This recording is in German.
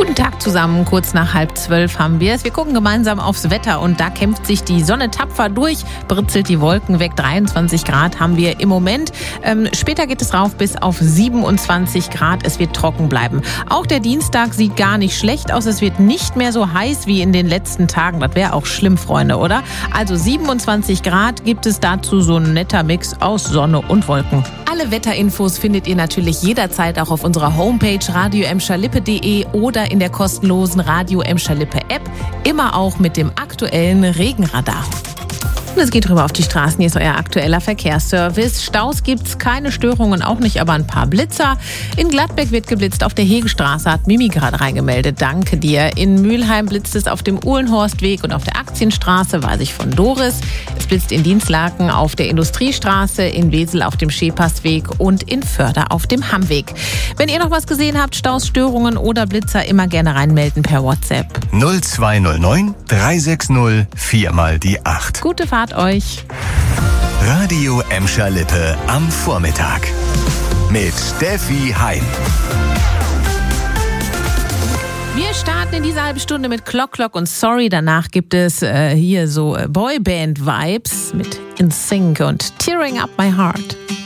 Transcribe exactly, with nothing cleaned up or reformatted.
Guten Tag zusammen, kurz nach halb zwölf haben wir es. Wir gucken gemeinsam aufs Wetter und da kämpft sich die Sonne tapfer durch, britzelt die Wolken weg. dreiundzwanzig Grad haben wir im Moment. Ähm, später geht es rauf bis auf siebenundzwanzig Grad. Es wird trocken bleiben. Auch der Dienstag sieht gar nicht schlecht aus. Es wird nicht mehr so heiß wie in den letzten Tagen. Das wäre auch schlimm, Freunde, oder? Also siebenundzwanzig Grad gibt es dazu so ein netter Mix aus Sonne und Wolken. Alle Wetterinfos findet ihr natürlich jederzeit auch auf unserer Homepage radio emscher lippe punkt de oder in der kostenlosen Radio Emscher Lippe App, immer auch mit dem aktuellen Regenradar. Und es geht rüber auf die Straßen. Hier ist euer aktueller Verkehrsservice. Staus gibt's, keine Störungen, auch nicht, aber ein paar Blitzer. In Gladbeck wird geblitzt. Auf der Hegestraße hat Mimi gerade reingemeldet. Danke dir. In Mülheim blitzt es auf dem Uhlenhorstweg und auf der Aktienstraße, weiß ich von Doris. Es blitzt in Dienstlaken auf der Industriestraße, in Wesel auf dem Schepasweg und in Förder auf dem Hammweg. Wenn ihr noch was gesehen habt, Staus, Störungen oder Blitzer, immer gerne reinmelden per WhatsApp. null zwei null neun drei sechs null vier mal die acht. Gute Fahrt euch. Radio Emscher Lippe am Vormittag mit Steffi Heim. Wir starten in dieser halben Stunde mit Clock Clock und Sorry. Danach gibt es äh, hier so äh, Boyband-Vibes mit In Sync und Tearing Up My Heart.